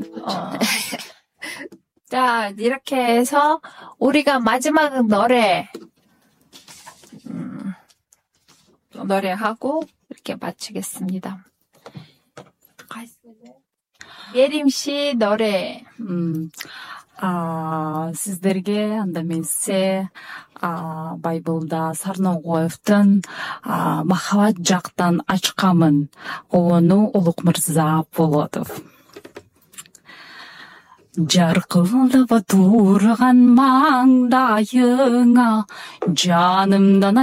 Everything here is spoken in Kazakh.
자, 이렇게 해서 우리가 마지막 노래하고 이렇게 마치겠습니다. 예림 씨 노래. Сіздерге андамесе Байбылда Сарноғоевтың махаббат жақтан ашқамын, оны Ұлық Мырза Болотов. Жарқылдап тұрған маңдайыңа жанымдан